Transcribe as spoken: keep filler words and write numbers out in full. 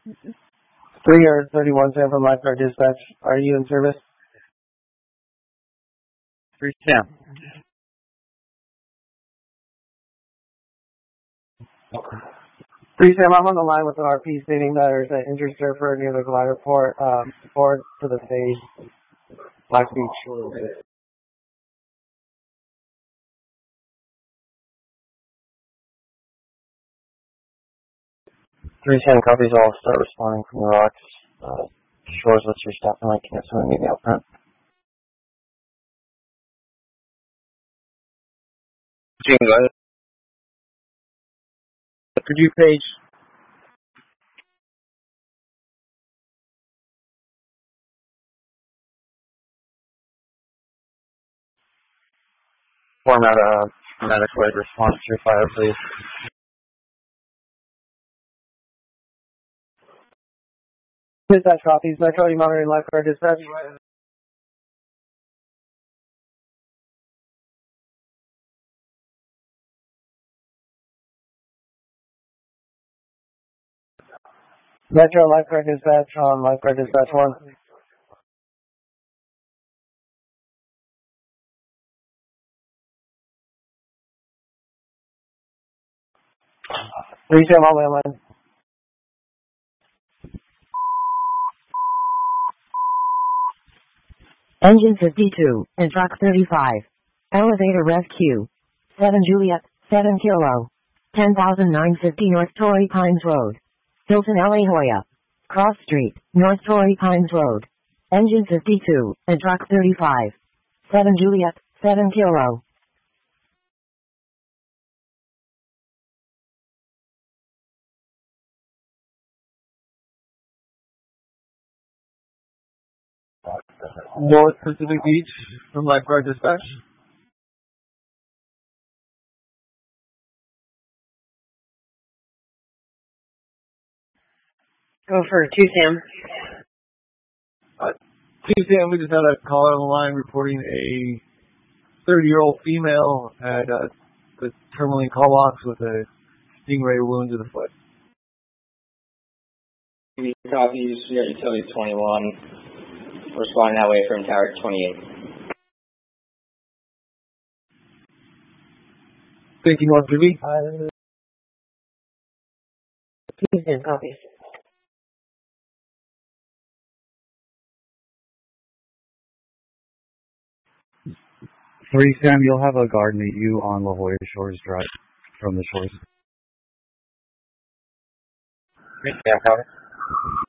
three or thirty-one Sam from Lifeguard Dispatch. Are you in service? three Sam. three Sam, I'm on the line with an R P stating that there's an injured surfer near the glider port, um, board to the stage, Black Beach Shores. three Sam copies, all start responding from the rocks. Uh, Shores, what's your staff and like cancel and meet me out front? Jingo. Could you page? Format a medic wave response to your fire, please. Dispatch copies. Metro monitoring Lifeguard Dispatch. Metro Lifeguard Dispatch on Lifeguard Dispatch one. three Sam all landline. Engine fifty-two and truck thirty-five. Elevator rescue. seven Juliet, seven Kilo. ten thousand nine hundred fifty North Torrey Pines Road. Hilton La Jolla. Cross Street, North Torrey Pines Road. Engine fifty-two and truck thirty-five. seven Juliet, seven Kilo. North Pacific Beach from Lifeguard Dispatch. Go for two Sam. Uh, two Sam, we just had a caller on the line reporting a thirty-year-old female at uh, the Tourmaline call box with a stingray wound to the foot. Copies, we got utility twenty-one. Responding that way from tower twenty-eight. Thank you, North P V. Uh, two Sam copies. three Sam, you'll have a guard meet you on La Jolla Shores Drive from the shores. three Sam, copy.